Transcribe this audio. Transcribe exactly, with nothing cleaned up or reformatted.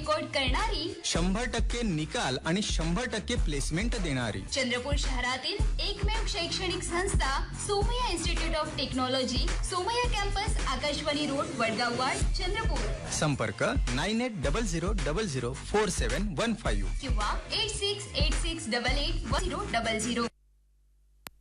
Record करणारी, शंभर टक्के निकाल आणि शंभर टक्के प्लेसमेंट देणारी चंद्रपूर शहरातील एकमेव शैक्षणिक संस्था Somaiya institute of technology, Somaiya campus, Akashvani road, Vadgaon वाड, चंद्रपूर. संपर्क nine eight double zero double zero four सेवन वन फाईव्ह किंवा eight six eight six double eight one zero double zero.